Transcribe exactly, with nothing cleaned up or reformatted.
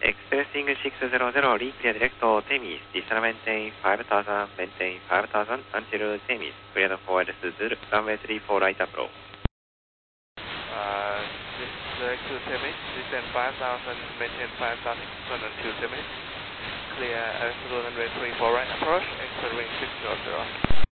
Expressing six hundred, re-clear direct to Temis. Descend maintain five thousand, maintain five thousand until Temis. Clear for Suzu, runway three four right approach. Uh, this direct to Temis, descend five thousand, maintain five thousand until Temis. Clear Suzu runway three four right approach, entering six hundred.